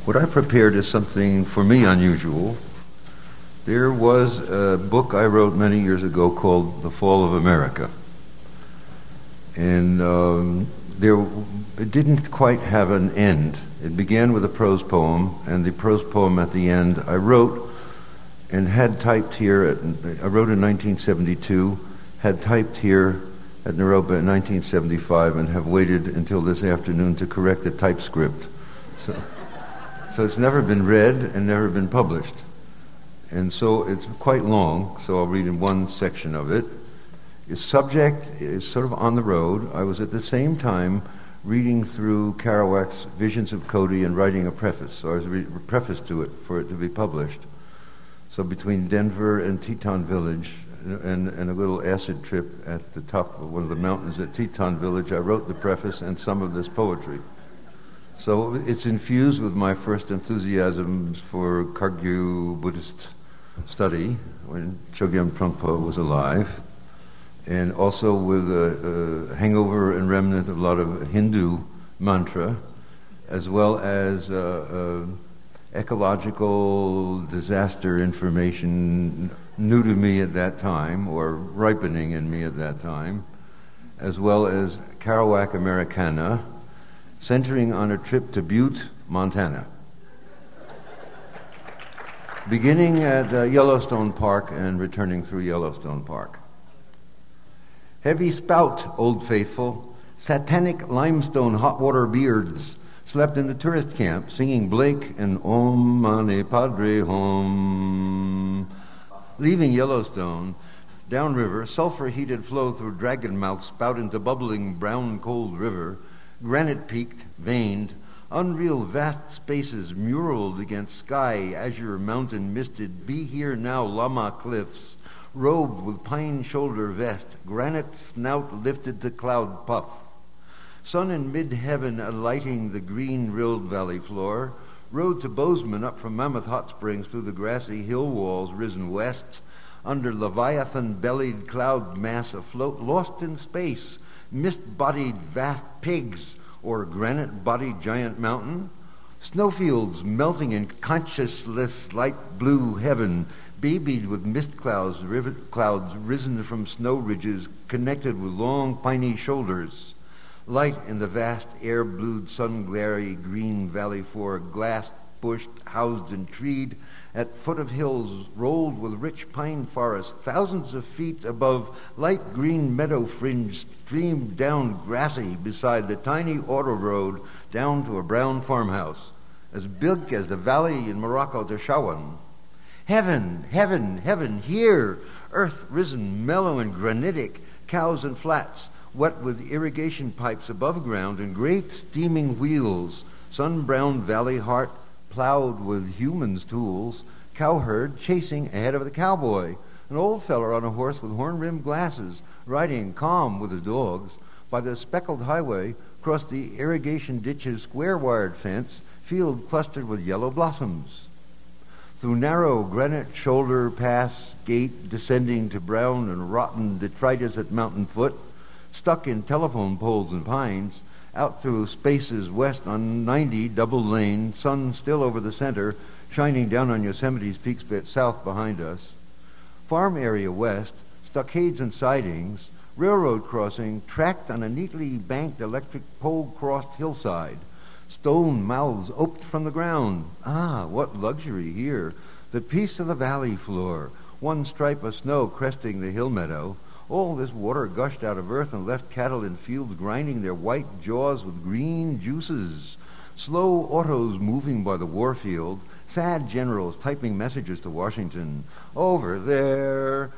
What I prepared is something, for me, unusual. There was a book I wrote many years ago called The Fall of America. And it didn't quite have an end. It began with a prose poem, and the prose poem at the end I wrote and had typed here. I wrote in 1972, had typed here at Naropa in 1975, and have waited until this afternoon to correct the typescript. So it's never been read and never been published. And so it's quite long, so I'll read in one section of it. Its subject is sort of on the road. I was at the same time reading through Kerouac's Visions of Cody and writing a preface. So I was a preface to it for it to be published. So between Denver and Teton Village and a little acid trip at the top of one of the mountains at Teton Village, I wrote the preface and some of this poetry. So it's infused with my first enthusiasms for Kagyu Buddhist study when Chogyam Trungpa was alive, and also with a hangover and remnant of a lot of Hindu mantra, as well as ecological disaster information new to me at that time, or ripening in me at that time, as well as Kerouac Americana, centering on a trip to Butte, Montana. Beginning at Yellowstone Park and returning through Yellowstone Park. Heavy spout, Old Faithful, satanic limestone hot water beards slept in the tourist camp singing Blake and Om Mani Padre Hum. Leaving Yellowstone, downriver, sulfur-heated flow through Dragon Mouth spout into bubbling brown cold river, granite-peaked, veined, unreal vast spaces muraled against sky, azure mountain misted, be here now Lama cliffs, robed with pine shoulder vest, granite snout lifted to cloud puff. Sun in mid-heaven alighting the green-rilled valley floor, road to Bozeman up from Mammoth Hot Springs through the grassy hill walls risen west, under Leviathan-bellied cloud mass afloat, lost in space, mist-bodied vast pigs, or granite-bodied giant mountain, snowfields melting in consciousless light blue heaven, babied with mist clouds, river clouds risen from snow ridges, connected with long piney shoulders. Light in the vast air-blued, sun-glary green valley floor, glass-bushed, housed and treed, at foot of hills rolled with rich pine forest, thousands of feet above, light green meadow fringe streamed down grassy beside the tiny auto road down to a brown farmhouse, as big as the valley in Morocco to Shawan. Heaven, heaven, heaven, here, earth risen, mellow and granitic, cows and flats, wet with irrigation pipes above ground and great steaming wheels, sun-browned valley heart, plowed with humans' tools, cowherd chasing ahead of the cowboy, an old feller on a horse with horn-rimmed glasses, riding calm with his dogs, by the speckled highway, across the irrigation ditch's square-wired fence, field clustered with yellow blossoms. Through narrow granite shoulder pass, gate descending to brown and rotten detritus at mountain foot, stuck in telephone poles and pines, out through spaces west on 90 double lane, sun still over the center, shining down on Yosemite's peaks south behind us. Farm area west, stockades and sidings, railroad crossing, tracked on a neatly banked electric pole-crossed hillside. Stone mouths oped from the ground. Ah, what luxury here. The peace of the valley floor, one stripe of snow cresting the hill meadow. All this water gushed out of earth and left cattle in fields grinding their white jaws with green juices. Slow autos moving by the warfield, sad generals typing messages to Washington. Over there,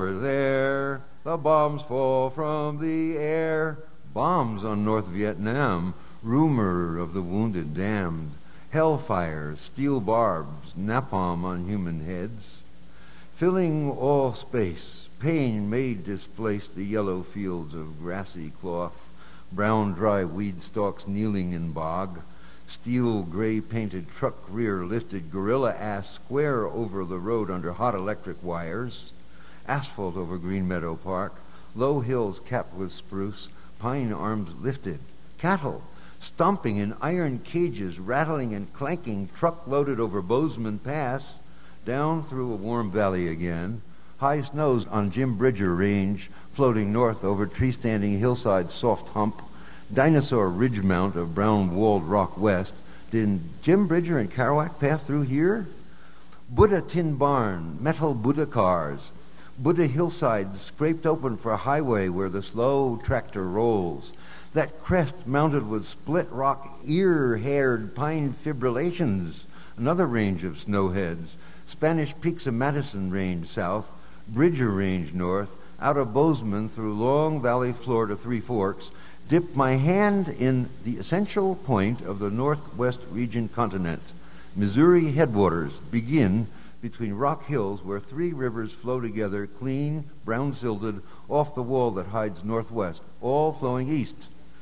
the bombs fall from the air. Bombs on North Vietnam, rumor of the wounded damned. Hellfire, steel barbs, napalm on human heads. Filling all space, pain made displace the yellow fields of grassy cloth, brown dry weed stalks kneeling in bog, steel gray painted truck rear lifted gorilla ass square over the road under hot electric wires, asphalt over Green Meadow Park, low hills capped with spruce, pine arms lifted, cattle, stomping in iron cages, rattling and clanking, truck loaded over Bozeman Pass, down through a warm valley again, high snows on Jim Bridger Range, floating north over tree-standing hillside's soft hump, dinosaur ridge mount of brown-walled rock west. Did Jim Bridger and Kerouac pass through here? Buddha Tin Barn, metal Buddha cars, Buddha hillside scraped open for a highway where the slow tractor rolls. That crest mounted with split rock ear-haired pine fibrillations, another range of snowheads. Spanish Peaks of Madison Range south, Bridger Range north, out of Bozeman through Long Valley floor to Three Forks, dip my hand in the essential point of the Northwest region continent. Missouri headwaters begin between rock hills where three rivers flow together, clean, brown-silted, off the wall that hides northwest, all flowing east.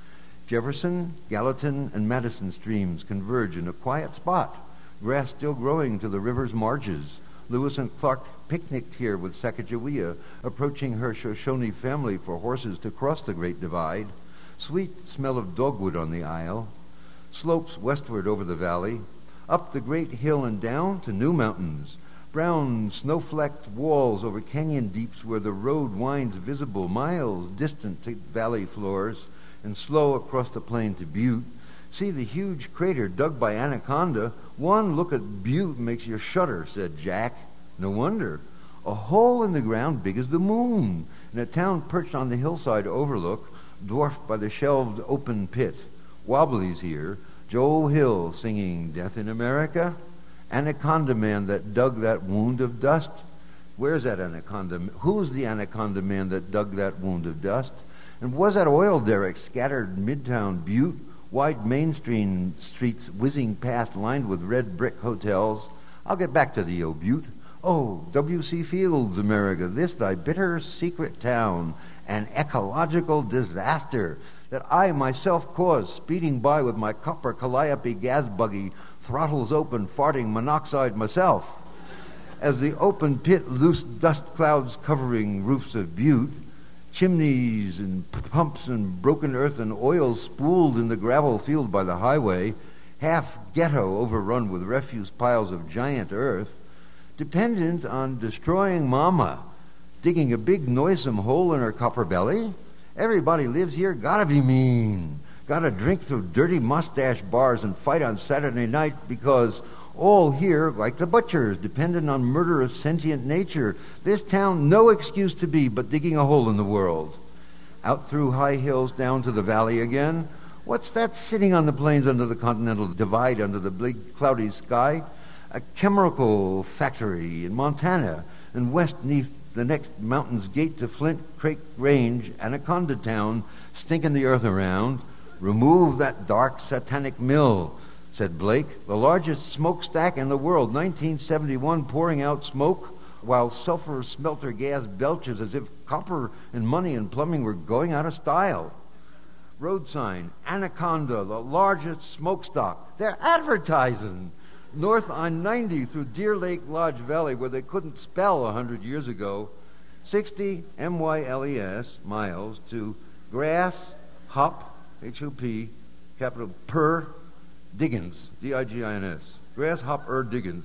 Jefferson, Gallatin, and Madison streams converge in a quiet spot, grass still growing to the river's marges. Lewis and Clark picnicked here with Sacagawea, approaching her Shoshone family for horses to cross the Great Divide. Sweet smell of dogwood on the Isle. Slopes westward over the valley, up the great hill and down to new mountains. Brown snow-flecked walls over canyon deeps where the road winds visible miles distant to valley floors and slow across the plain to Butte. See the huge crater dug by Anaconda. One look at Butte makes you shudder, said Jack. No wonder. A hole in the ground big as the moon, in a town perched on the hillside overlook, dwarfed by the shelved open pit. Wobbly's here. Joel Hill singing Death in America. Anaconda man that dug that wound of dust. Where's that anaconda? Who's the anaconda man that dug that wound of dust? And was that oil derrick scattered midtown Butte? Wide Main streets whizzing past, lined with red brick hotels. I'll get back to the old Butte. Oh, W.C. Fields, America, this thy bitter secret town, an ecological disaster that I myself caused, speeding by with my copper calliope gas buggy, throttles open, farting monoxide myself. As the open pit loose dust clouds covering roofs of Butte, chimneys and pumps and broken earth and oil spooled in the gravel field by the highway, half ghetto overrun with refuse piles of giant earth, dependent on destroying Mama, digging a big noisome hole in her copper belly. Everybody lives here, gotta be mean. Gotta drink through dirty mustache bars and fight on Saturday night because all here, like the butchers, dependent on murder of sentient nature. This town, no excuse to be but digging a hole in the world. Out through high hills down to the valley again. What's that sitting on the plains under the Continental Divide under the big cloudy sky? A chemical factory in Montana, and west neath the next mountain's gate to Flint Creek Range, Anaconda Town, stinking the earth around. Remove that dark satanic mill, said Blake, the largest smokestack in the world, 1971, pouring out smoke while sulfur smelter gas belches as if copper and money and plumbing were going out of style. Road sign, Anaconda, the largest smokestock. They're advertising. North on 90 through Deer Lake Lodge Valley, where they couldn't spell 100 years ago, 60 miles miles to Grass Hop, H-O-P, capital Per Diggins, D-I-G-I-N-S, Grasshopper Diggins.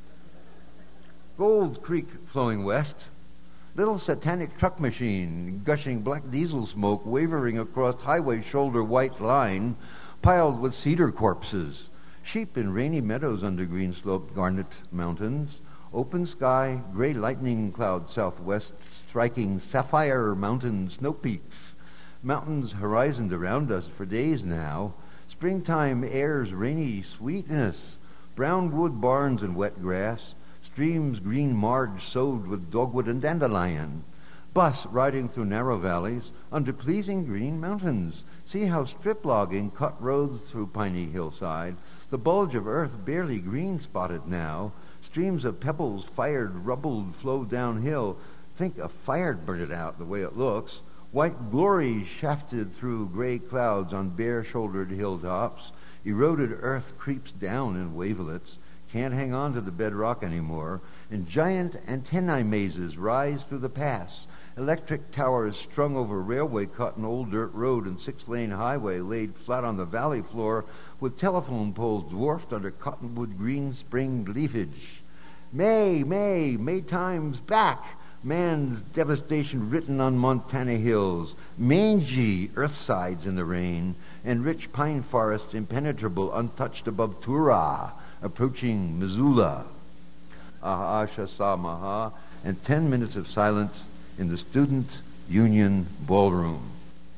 Gold Creek flowing west, little satanic truck machine, gushing black diesel smoke wavering across highway shoulder white line, piled with cedar corpses. Sheep in rainy meadows under green-sloped garnet mountains. Open sky, gray lightning cloud southwest, striking sapphire mountain snow peaks. Mountains horizoned around us for days now. Springtime air's rainy sweetness. Brown wood barns and wet grass. Streams green marge sowed with dogwood and dandelion. Bus riding through narrow valleys under pleasing green mountains. See how strip logging cut roads through piney hillside. The bulge of earth barely green spotted now. Streams of pebbles fired, rubbled, flow downhill. Think a fire burned it out the way it looks. White glory shafted through gray clouds on bare-shouldered hilltops. Eroded earth creeps down in wavelets. Can't hang on to the bedrock anymore. And giant antennae mazes rise through the pass Electric towers strung over railway cut an old dirt road and 6-lane highway laid flat on the valley floor with telephone poles dwarfed under cottonwood green springed leafage. May time's back. Man's devastation written on Montana hills, mangy earthsides in the rain, and rich pine forests impenetrable, untouched above Tura, approaching Missoula. Aha, Shasa Maha, and 10 minutes of silence in the Student Union Ballroom.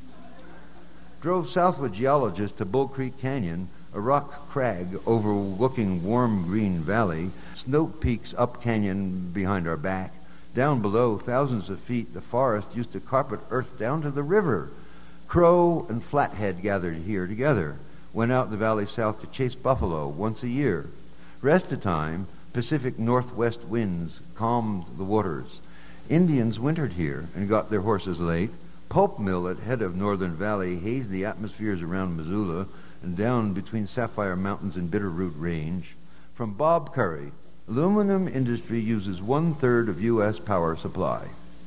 Drove southward geologist to Bull Creek Canyon, a rock crag overlooking warm green valley, snow peaks up canyon behind our back. Down below, thousands of feet, the forest used to carpet earth down to the river. Crow and flathead gathered here together, went out the valley south to chase buffalo once a year. Rest of time, Pacific Northwest winds calmed the waters. Indians wintered here and got their horses late. Pulp mill at head of Northern Valley hazed the atmospheres around Missoula and down between Sapphire Mountains and Bitterroot Range. From Bob Curry, aluminum industry uses 1/3 of U.S. power supply.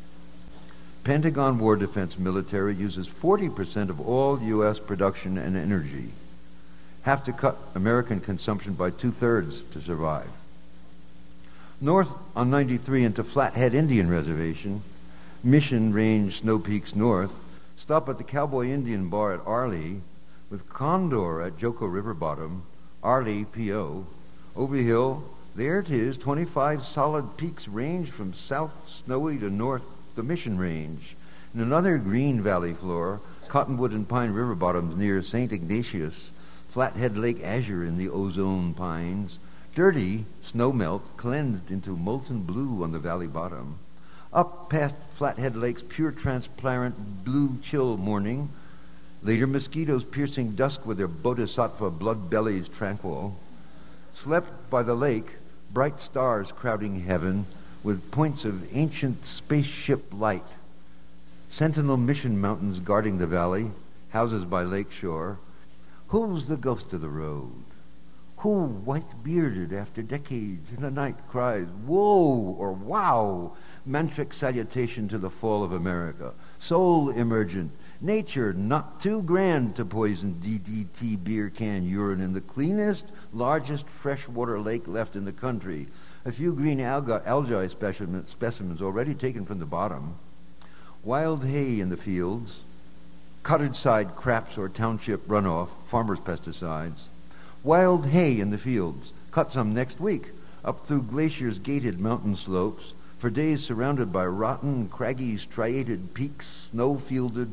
Pentagon War Defense Military uses 40% of all U.S. production and energy. Have to cut American consumption by 2/3 to survive. North on 93 into Flathead Indian Reservation, Mission Range, Snow Peaks North. Stop at the Cowboy Indian Bar at Arley, with Condor at Joko River Bottom, Arley, P.O. Over hill, there it is, 25 solid peaks range from south Snowy to north the Mission Range. In another green valley floor, Cottonwood and Pine River Bottoms near St. Ignatius, Flathead Lake Azure in the ozone pines, dirty snowmelt cleansed into molten blue on the valley bottom. Up past Flathead Lake's pure transparent blue chill morning, later mosquitoes piercing dusk with their bodhisattva blood bellies tranquil. Slept by the lake, bright stars crowding heaven with points of ancient spaceship light. Sentinel Mission Mountains guarding the valley, houses by lake shore. Who's the ghost of the road? Who, white-bearded after decades in the night, cries, "Whoa!" or "Wow!" Mantric salutation to the fall of America. Soul emergent, nature not too grand to poison DDT beer can urine in the cleanest, largest freshwater lake left in the country. A few green algae specimens already taken from the bottom. Wild hay in the fields. Cottage-side craps or township runoff, farmers' pesticides. Wild hay in the fields. Cut some next week. Up through glaciers' gated mountain slopes. For days surrounded by rotten, craggy, striated peaks, snow-fielded.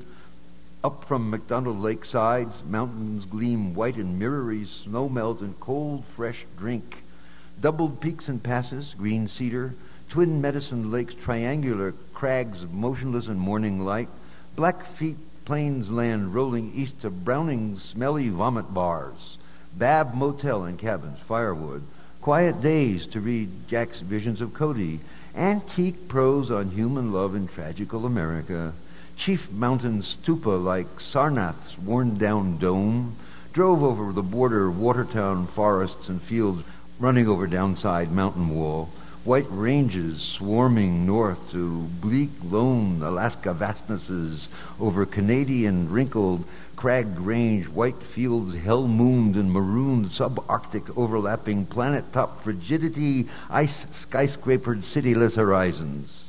Up from McDonald Lake sides, mountains gleam white in mirrory snowmelt and cold, fresh drink. Doubled peaks and passes, green cedar. Twin Medicine Lake's triangular crags motionless in morning light. Blackfeet plains land rolling east to Browning's smelly vomit bars. Bab Motel and cabins, firewood. Quiet days to read Jack's Visions of Cody. Antique prose on human love in tragical America. Chief Mountain stupa like Sarnath's worn-down dome. Drove over the border Watertown forests and fields running over downside mountain wall. White ranges swarming north to bleak, lone Alaska vastnesses over Canadian wrinkled cragged range, white fields hell-mooned and marooned subarctic overlapping planet-top frigidity, ice skyscrapered cityless horizons.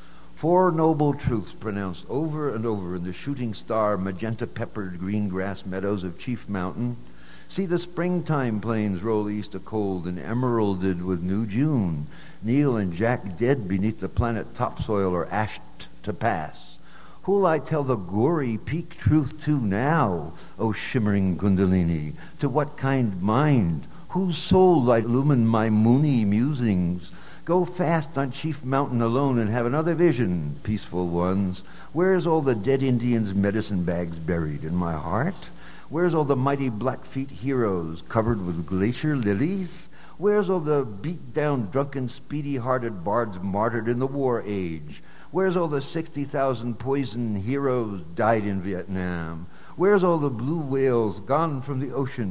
Four noble truths pronounced over and over in the shooting star magenta-peppered green grass meadows of Chief Mountain. See the springtime plains roll east a cold and emeralded with new June. Neil and Jack dead beneath the planet topsoil or ashed to pass. Who'll I tell the gory peak truth to now, O shimmering Kundalini? To what kind mind? Whose soul light illumine my moony musings? Go fast on Chief Mountain alone and have another vision, peaceful ones. Where's all the dead Indians' medicine bags buried? In my heart? Where's all the mighty Blackfeet heroes covered with glacier lilies? Where's all the beat-down, drunken, speedy-hearted bards martyred in the war age? Where's all the 60,000 poison heroes died in Vietnam? Where's all the blue whales gone from the ocean?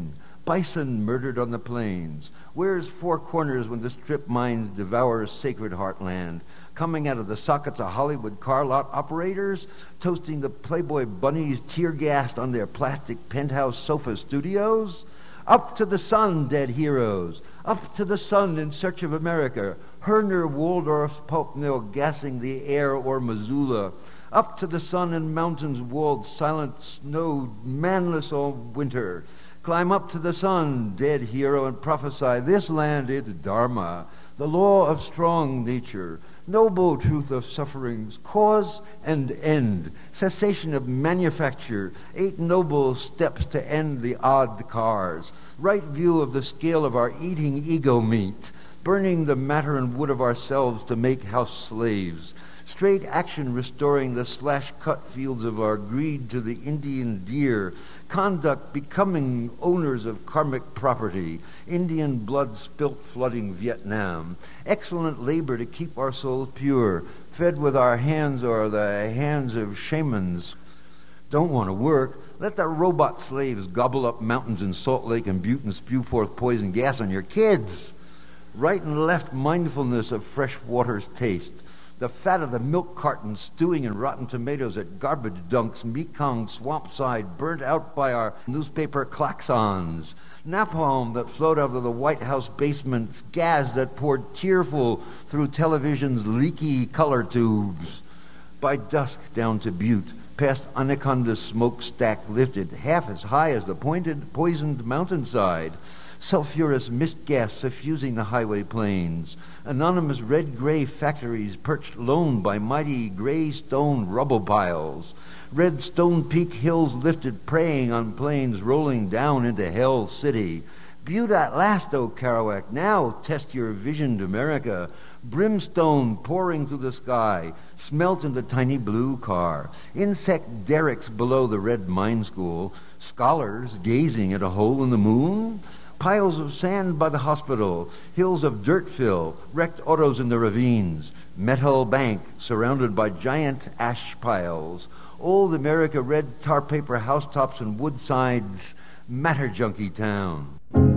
bison murdered on the plains? Where's Four Corners when the strip mines devour sacred heartland? Coming out of the sockets of Hollywood car lot operators, toasting the Playboy bunnies tear-gassed on their plastic penthouse sofa studios? Up to the sun, dead heroes. Up to the sun in search of America. Herner, Waldorf, pulp mill gassing the air o'er Missoula. Up to the sun and mountains walled, silent, snowed, manless all winter. Climb up to the sun, dead hero, and prophesy this land is Dharma, the law of strong nature, noble truth of sufferings, cause and end, cessation of manufacture, 8 noble steps to end the odd cars, right view of the scale of our eating ego meat, burning the matter and wood of ourselves to make house slaves, straight action restoring the slash-cut fields of our greed to the Indian deer, conduct becoming owners of karmic property, Indian blood spilt flooding Vietnam, excellent labor to keep our souls pure, fed with our hands or the hands of shamans. Don't want to work? Let the robot slaves gobble up mountains in Salt Lake and Butte and spew forth poison gas on your kids. Right and left mindfulness of fresh water's taste. The fat of the milk carton stewing in rotten tomatoes at garbage dunks, Mekong swamp side, burnt out by our newspaper klaxons. Napalm that flowed out of the White House basements, gas that poured tearful through television's leaky color tubes. By dusk down to Butte, past Anaconda's smokestack lifted, half as high as the poisoned mountainside. Sulphurous mist gas suffusing the highway plains. Anonymous red-gray factories perched lone by mighty gray stone rubble piles. Red Stone Peak hills lifted preying on plains rolling down into Hell City. Butte at last, O Kerouac, now test your visioned America. Brimstone pouring through the sky, smelt in the tiny blue car. Insect derricks below the red mine school. Scholars gazing at a hole in the moon. Piles of sand by the hospital, hills of dirt fill, wrecked autos in the ravines, metal bank surrounded by giant ash piles, old America red tar paper housetops and wood sides, matter junkie town.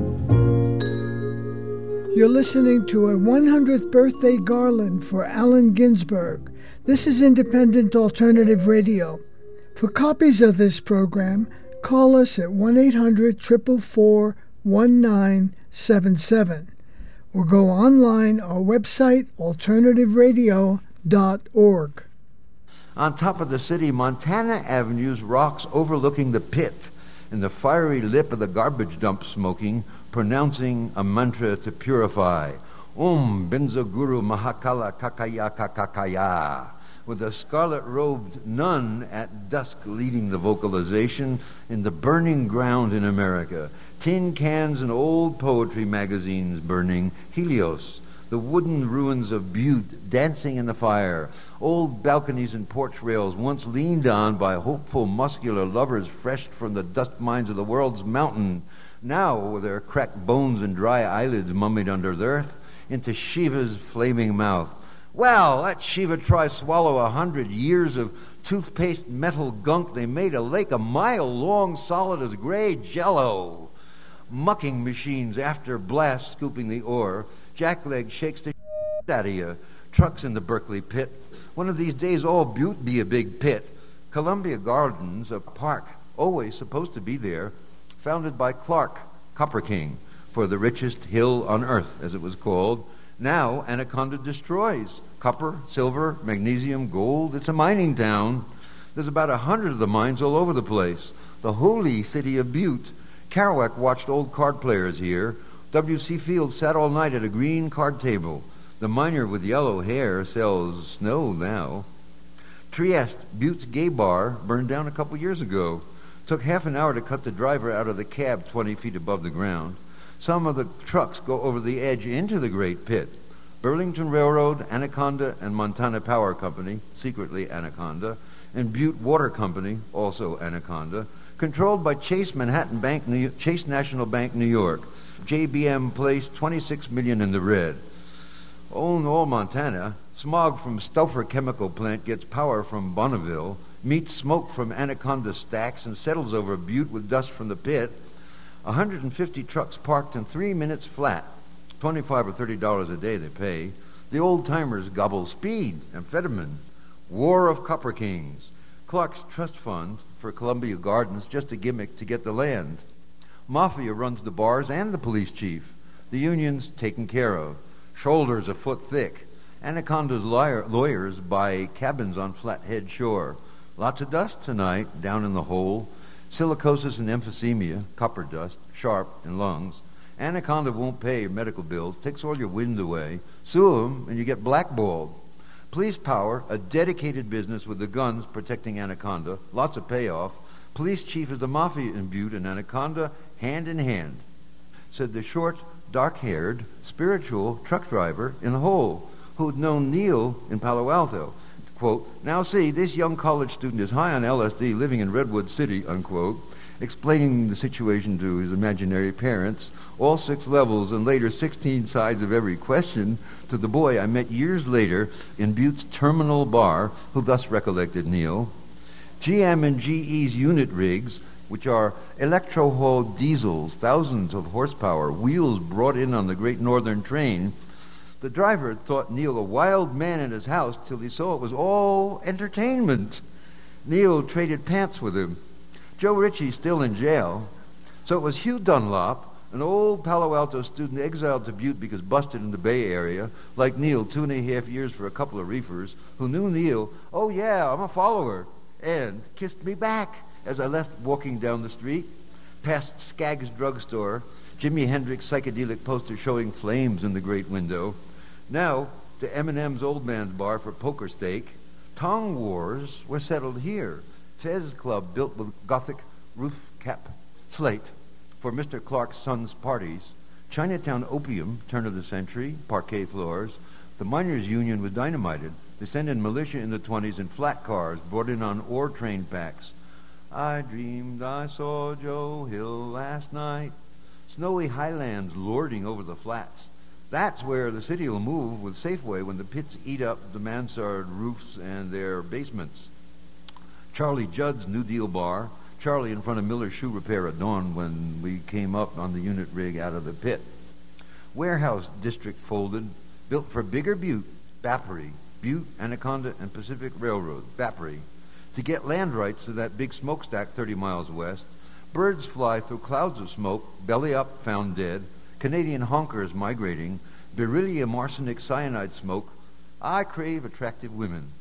You're listening to a 100th birthday garland for Allen Ginsberg. This is Independent Alternative Radio. For copies of this program, call us at 1-800-444-1977 or go online our website alternativeradio.org. On top of the city, Montana Avenue's rocks overlooking the pit and the fiery lip of the garbage dump smoking, pronouncing a mantra to purify. Benzo Guru Mahakala Kakaya Kakakaya. With a scarlet-robed nun at dusk leading the vocalization in the burning ground in America. Tin cans and old poetry magazines burning. Helios, the wooden ruins of Butte dancing in the fire. Old balconies and porch rails once leaned on by hopeful, muscular lovers fresh from the dust mines of the world's mountain. Now, with their cracked bones and dry eyelids mummied under the earth, into Shiva's flaming mouth. Well, let Shiva try swallow 100 years of toothpaste metal gunk. They made a lake a mile long, solid as gray jello. Mucking machines after blast scooping the ore. Jackleg shakes the out of you. Trucks in the Berkeley pit. One of these days all Butte be a big pit. Columbia Gardens, a park always supposed to be there, founded by Clark, Copper King, for the richest hill on earth, as it was called. Now, Anaconda destroys copper, silver, magnesium, gold. It's a mining town. There's about 100 of the mines all over the place. The holy city of Butte. Kerouac watched old card players here. W.C. Fields sat all night at a green card table. The miner with yellow hair sells snow now. Trieste, Butte's gay bar, burned down a couple years ago. Took half an hour to cut the driver out of the cab 20 feet above the ground. Some of the trucks go over the edge into the Great Pit. Burlington Railroad, Anaconda, and Montana Power Company, secretly Anaconda, and Butte Water Company, also Anaconda, controlled by Chase National Bank, New York. JBM placed $26 million in the red. Own all Montana. Smog from Stauffer Chemical Plant gets power from Bonneville, meets smoke from Anaconda stacks, and settles over Butte with dust from the pit. 150 trucks parked in 3 minutes flat. $25 or $30 a day they pay. The old-timers gobble speed, amphetamine, war of copper kings. Clark's trust fund for Columbia Gardens, just a gimmick to get the land. Mafia runs the bars and the police chief. The union's taken care of. Shoulders a foot thick. Anaconda's lawyers buy cabins on Flathead Shore. Lots of dust tonight down in the hole. Silicosis and emphysema, copper dust, sharp in lungs. Anaconda won't pay your medical bills, takes all your wind away. Sue them and you get blackballed. Police power, a dedicated business with the guns protecting Anaconda, lots of payoff. Police chief is the mafia in Butte and Anaconda, hand in hand, said the short, dark-haired, spiritual truck driver in the hole who'd known Neil in Palo Alto. Quote, now see, this young college student is high on LSD living in Redwood City, unquote, explaining the situation to his imaginary parents, all 6 levels and later 16 sides of every question, to the boy I met years later in Butte's terminal bar, who thus recollected Neil. GM and GE's unit rigs, which are electro-hauled diesels, thousands of horsepower, wheels brought in on the Great Northern train. The driver had thought Neil a wild man in his house till he saw it was all entertainment. Neil traded pants with him. Joe Ritchie's still in jail. So it was Hugh Dunlop, an old Palo Alto student exiled to Butte because busted in the Bay Area, like Neil, 2.5 years for a couple of reefers, who knew Neil, oh yeah, I'm a follower, and kissed me back as I left walking down the street, past Skaggs drugstore, Jimi Hendrix psychedelic poster showing flames in the great window. Now to Eminem's Old Man's Bar for poker stake. Tongue wars were settled here. Fez Club built with Gothic roof cap slate for Mr. Clark's son's parties. Chinatown opium, turn of the century, parquet floors. The miners' union was dynamited. They sent in militia in the 20s in flat cars brought in on ore train packs. I dreamed I saw Joe Hill last night. Snowy highlands lording over the flats. That's where the city will move with Safeway when the pits eat up the mansard roofs and their basements. Charlie Judd's New Deal bar. Charlie in front of Miller's Shoe Repair at dawn when we came up on the unit rig out of the pit. Warehouse district folded, built for bigger Butte, Bappery, Butte, Anaconda, and Pacific Railroad, Bappery, to get land rights to that big smokestack 30 miles west. Birds fly through clouds of smoke, belly up, found dead. Canadian honkers migrating, beryllium arsenic cyanide smoke. I crave attractive women.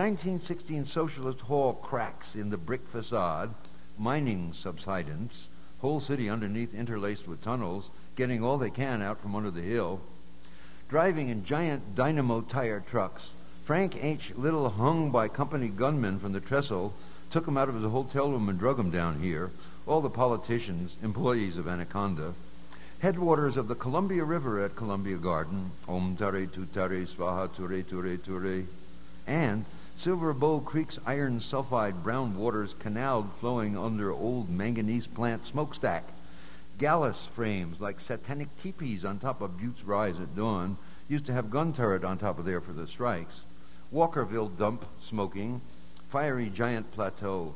1916 Socialist Hall cracks in the brick facade, mining subsidence, whole city underneath interlaced with tunnels, getting all they can out from under the hill. Driving in giant dynamo tire trucks. Frank H. Little, hung by company gunmen from the trestle, took him out of his hotel room and drug him down here. All the politicians, employees of Anaconda. Headwaters of the Columbia River at Columbia Garden, Om Tare Tu Tare Svaha Ture Ture Ture, and Silver Bow Creek's iron sulfide brown waters canaled flowing under old manganese plant smokestack. Gallus frames like satanic teepees on top of Butte's Rise at dawn used to have gun turret on top of there for the strikes. Walkerville dump smoking, fiery giant plateau.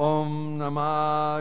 Om Namah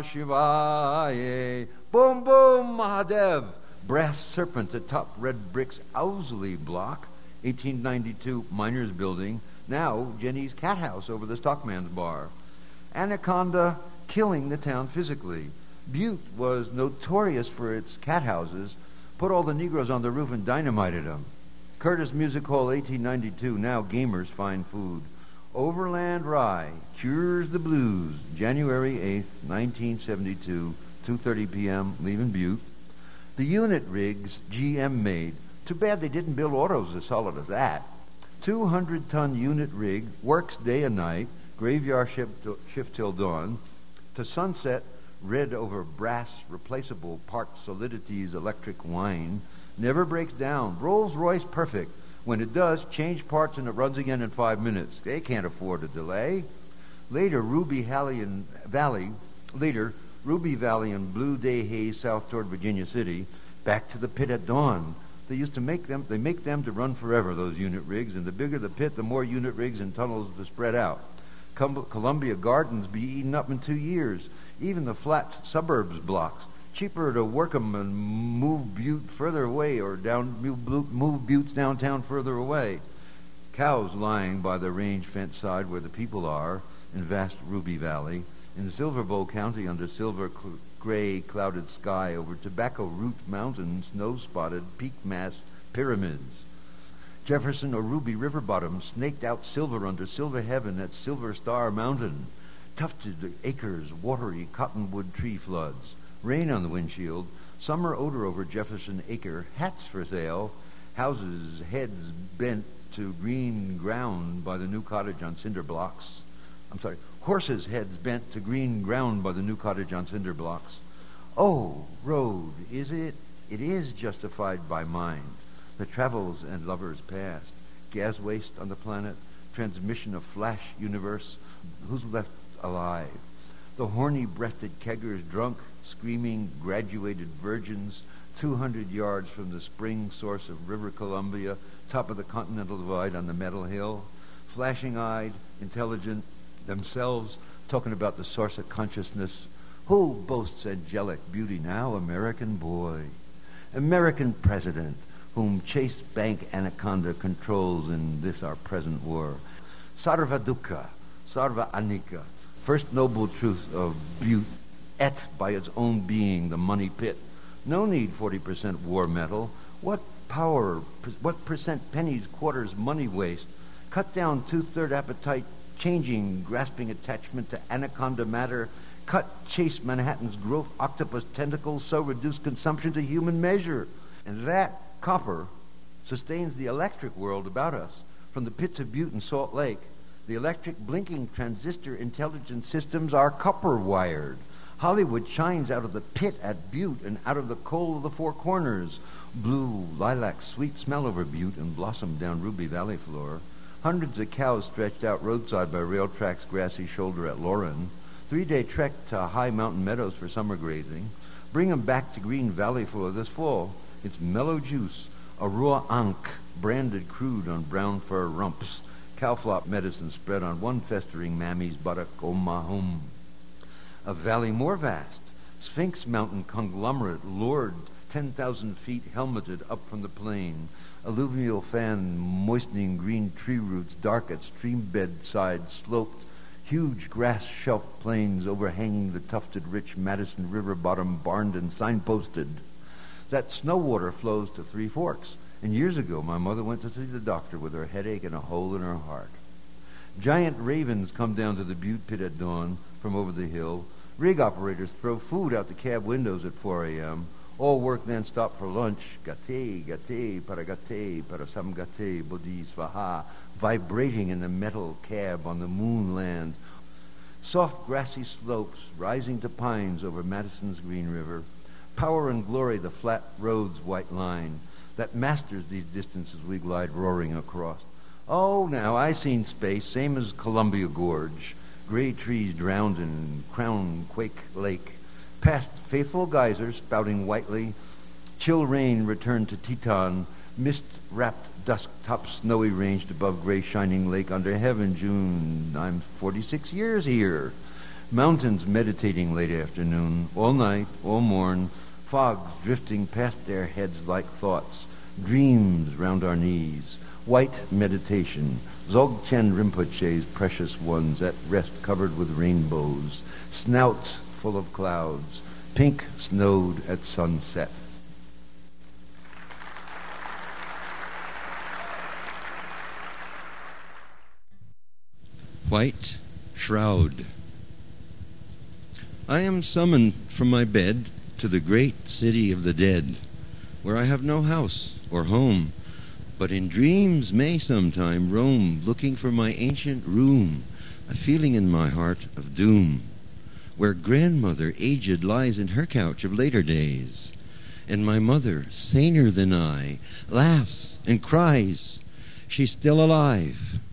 Shivaya, boom boom Mahadev. Brass serpent atop red bricks Owsley block, 1892 miners building. Now Jenny's Cat House over the Stockman's Bar. Anaconda killing the town physically. Butte was notorious for its cat houses. Put all the Negroes on the roof and dynamited them. Curtis Music Hall, 1892. Now gamers find food. Overland Rye cures the blues. January 8th, 1972, 2:30 p.m. leaving Butte. The unit rigs GM made. Too bad they didn't build autos as solid as that. 200-ton unit rig, works day and night, graveyard shift till dawn. To sunset, red over brass, replaceable part solidities, electric wine. Never breaks down. Rolls-Royce perfect. When it does, change parts and it runs again in 5 minutes. They can't afford a delay. Later, Ruby Valley and Blue Day Haze south toward Virginia City. Back to the pit at dawn. They used to make them to run forever, those unit rigs, and the bigger the pit, the more unit rigs and tunnels to spread out. Columbia Gardens be eaten up in 2 years. Even the flats suburbs blocks. cheaper to work 'em and move Butte further away or move Buttes downtown further away. Cows lying by the range fence side where the people are in vast Ruby Valley, in Silver Bow County under silver gray clouded sky over Tobacco Root Mountain, snow-spotted peak-massed pyramids. Jefferson or Ruby River bottom snaked out silver under silver heaven at Silver Star Mountain. Tufted acres, watery cottonwood tree floods. Rain on the windshield. Summer odor over Jefferson Acre. Hats for sale. Houses, heads bent to green ground by the new cottage on cinder blocks. Horses' heads bent to green ground by the new cottage on cinder blocks. Oh, road, is it? It is justified by mind. The travels and lovers past. Gas waste on the planet. Transmission of flash universe. Who's left alive? The horny-breasted keggers drunk, screaming graduated virgins, 200 yards from the spring source of River Columbia, top of the Continental Divide on the Metal Hill. Flashing-eyed, intelligent, themselves talking about the source of consciousness. Who boasts angelic beauty now? American boy. American president, whom Chase Bank Anaconda controls in this our present war. Sarva Dukkha, Sarva Anika, first noble truth of Butte, et by its own being, the money pit. No need 40% war metal. What power, what percent pennies, quarters, money waste? Cut down 2/3 appetite, changing, grasping attachment to anaconda matter. Cut Chase Manhattan's growth octopus tentacles, so reduce consumption to human measure. And that copper sustains the electric world about us, from the pits of Butte and Salt Lake. The electric blinking transistor intelligence systems are copper-wired. Hollywood shines out of the pit at Butte and out of the coal of the Four Corners. Blue, lilac, sweet smell over Butte and blossom down Ruby Valley floor. Hundreds of cows stretched out roadside by rail tracks' grassy shoulder at Lauren. 3-day trek to high mountain meadows for summer grazing. Bring 'em back to Green Valley floor this fall. It's mellow juice, a raw ankh branded crude on brown fur rumps. Cowflop medicine spread on one festering mammy's buttock, home. A valley more vast, Sphinx Mountain conglomerate lured 10,000 feet helmeted up from the plain. Alluvial fan moistening green tree roots dark at streambed side sloped. Huge grass-shelf plains overhanging the tufted rich Madison River bottom barned and signposted. That snow water flows to Three Forks. And years ago, my mother went to see the doctor with her headache and a hole in her heart. Giant ravens come down to the Butte pit at dawn from over the hill. Rig operators throw food out the cab windows at 4 a.m. All work then stop for lunch. Gate, para sam gate, bodhi svaha, vibrating in the metal cab on the moonland. Soft grassy slopes rising to pines over Madison's Green River. Power and glory, the flat road's white line that masters these distances we glide roaring across. Oh, now I seen space, same as Columbia Gorge. Gray trees drowned in Crown Quake Lake. Past faithful geysers spouting whitely. Chill rain returned to Teton. Mist-wrapped dusk-top snowy ranged above gray shining lake under heaven. June, I'm 46 years here. Mountains meditating late afternoon. All night, all morn. Fogs drifting past their heads like thoughts. Dreams round our knees. White meditation. Dzogchen Rinpoche's precious ones at rest covered with rainbows. Snouts full of clouds. Pink snowed at sunset. White Shroud. I am summoned from my bed to the great city of the dead, where I have no house or home, but in dreams may sometime roam, looking for my ancient room, a feeling in my heart of doom, where grandmother aged lies in her couch of later days, and my mother, saner than I, laughs and cries. She's still alive,